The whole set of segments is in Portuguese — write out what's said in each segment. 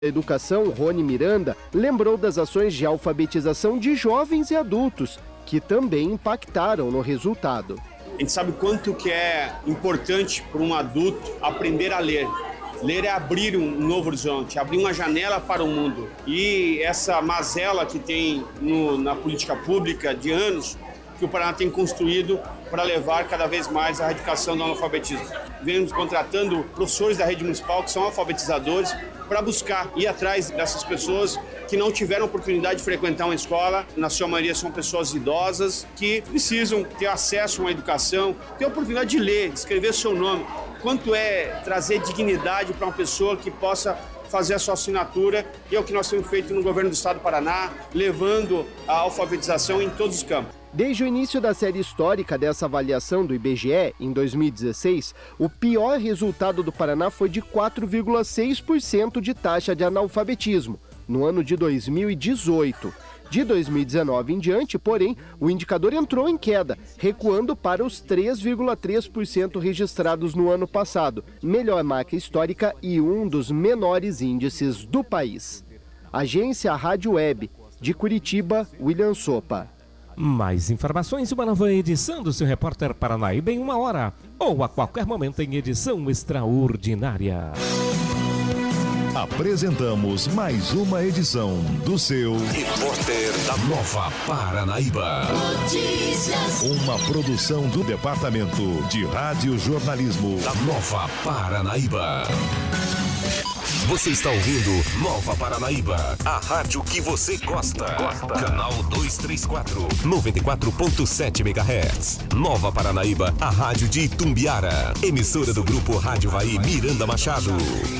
Educação, Rony Miranda, lembrou das ações de alfabetização de jovens e adultos, que também impactaram no resultado. A gente sabe o quanto que é importante para um adulto aprender a ler. Ler é abrir um novo horizonte, abrir uma janela para o mundo. E essa mazela que tem na política pública de anos, que o Paraná tem construído para levar cada vez mais a erradicação do analfabetismo. Vemos contratando professores da rede municipal que são alfabetizadores para buscar ir atrás dessas pessoas que não tiveram oportunidade de frequentar uma escola. Na sua maioria são pessoas idosas que precisam ter acesso a uma educação, ter a oportunidade de ler, de escrever seu nome. Quanto é trazer dignidade para uma pessoa que possa fazer a sua assinatura, e é o que nós temos feito no governo do estado do Paraná, levando a alfabetização em todos os campos. Desde o início da série histórica dessa avaliação do IBGE, em 2016, o pior resultado do Paraná foi de 4,6% de taxa de analfabetismo, no ano de 2018. De 2019 em diante, porém, o indicador entrou em queda, recuando para os 3,3% registrados no ano passado, melhor marca histórica e um dos menores índices do país. Agência Rádio Web, de Curitiba, William Sopa. Mais informações e uma nova edição do seu Repórter Paranaíba em 1 hora, ou a qualquer momento em edição extraordinária. Apresentamos mais uma edição do seu Repórter da Nova Paranaíba. Notícias. Uma produção do Departamento de Rádio Jornalismo da Nova Paranaíba. Você está ouvindo Nova Paranaíba, a rádio que você gosta. Canal 234, 94.7 MHz. Nova Paranaíba, a rádio de Itumbiara. Emissora do Grupo Rádio Vai Miranda Machado.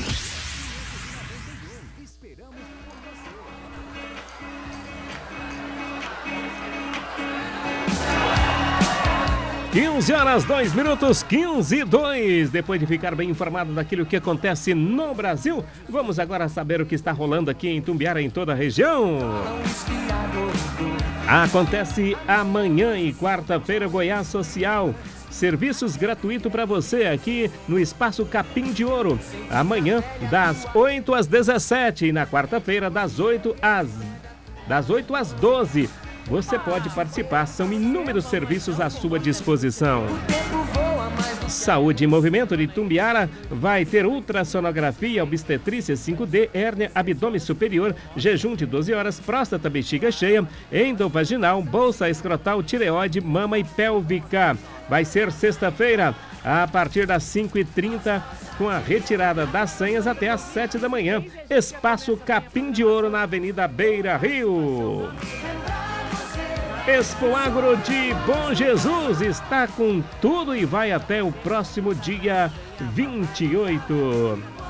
15 horas, 2 minutos, 15 e 2. Depois de ficar bem informado daquilo que acontece no Brasil, vamos agora saber o que está rolando aqui em Itumbiara, em toda a região. Acontece amanhã e quarta-feira, Goiás Social. Serviços gratuitos para você aqui no Espaço Capim de Ouro. Amanhã, das 8 às 17 e na quarta-feira, das 8 às 12. Você pode participar, são inúmeros serviços à sua disposição. Saúde em Movimento de Itumbiara vai ter ultrassonografia, obstetrícia 5D, hérnia, abdômen superior, jejum de 12 horas, próstata, bexiga cheia, endovaginal, bolsa escrotal, tireoide, mama e pélvica. Vai ser sexta-feira, a partir das 5h30, com a retirada das senhas até às 7 da manhã. Espaço Capim de Ouro, na Avenida Beira Rio. Expo Agro de Bom Jesus está com tudo e vai até o próximo dia 28.